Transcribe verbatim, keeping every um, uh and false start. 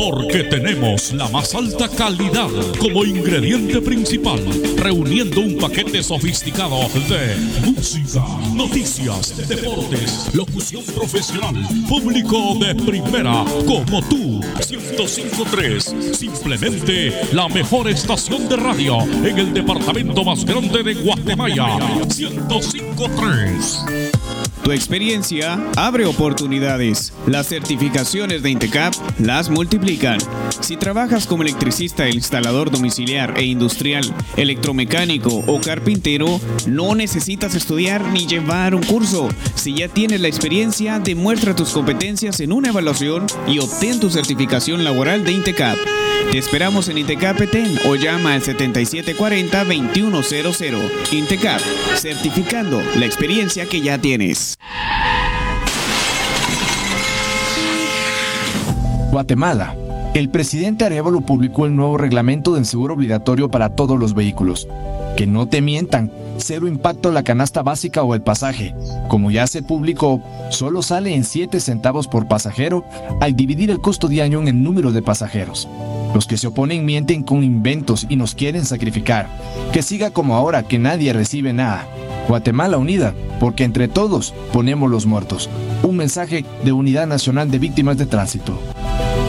Porque tenemos la más alta calidad como ingrediente principal, reuniendo un paquete sofisticado de música, noticias, deportes, locución profesional, público de primera como tú. ciento cinco punto tres, simplemente la mejor estación de radio en el departamento más grande de Guatemala. ciento cinco punto tres. Tu experiencia abre oportunidades. Las certificaciones de INTECAP las multiplican. Si trabajas como electricista, instalador domiciliar e industrial, electromecánico o carpintero, no necesitas estudiar ni llevar un curso. Si ya tienes la experiencia, demuestra tus competencias en una evaluación y obtén tu certificación laboral de INTECAP. Te esperamos en INTECAP Petén o llama al setenta y siete cuarenta, veintiuno cero cero. INTECAP, certificando la experiencia que ya tienes. Guatemala. El presidente Arévalo publicó el nuevo reglamento del seguro obligatorio para todos los vehículos. Que no te mientan, cero impacto la canasta básica o el pasaje. Como ya se publicó, solo sale en siete centavos por pasajero al dividir el costo diario en el número de pasajeros. Los que se oponen mienten con inventos y nos quieren sacrificar. Que siga como ahora, que nadie recibe nada. Guatemala unida, porque entre todos ponemos los muertos. Un mensaje de Unidad Nacional de Víctimas de Tránsito.